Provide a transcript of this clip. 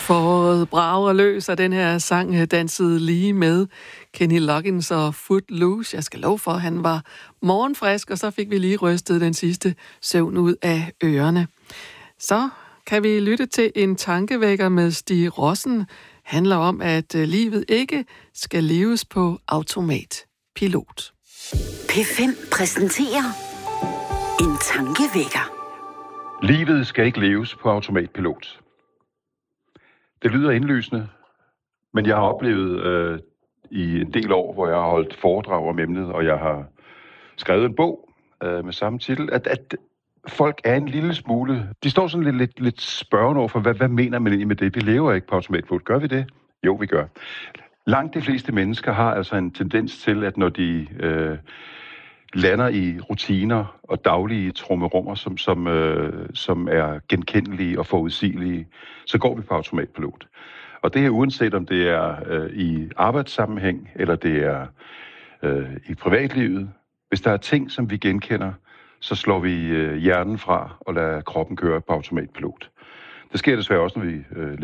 Foråret brager løs, og den her sang dansede lige med Kenny Loggins og Footloose. Jeg skal love for, at han var morgenfrisk, og så fik vi lige rystet den sidste søvn ud af ørerne. Så kan vi lytte til en tankevækker med Stig Rossen. Handler om, at livet ikke skal leves på automatpilot. P5 præsenterer en tankevækker. Livet skal ikke leves på automatpilot. Det lyder indlysende, men jeg har oplevet i en del år, hvor jeg har holdt foredrag om emnet, og jeg har skrevet en bog med samme titel, at folk er en lille smule... De står sådan lidt spørgende over for, hvad mener man egentlig med det? Vi lever ikke på automatpilot. Gør vi det? Jo, vi gør. Langt de fleste mennesker har altså en tendens til, at når de lander i rutiner og daglige trummerummer, som er genkendelige og forudsigelige, så går vi på automatpilot. Og det er uanset om det er i arbejdssammenhæng, eller det er i privatlivet. Hvis der er ting, som vi genkender, så slår vi hjernen fra og lader kroppen køre på automatpilot. Det sker desværre også, når vi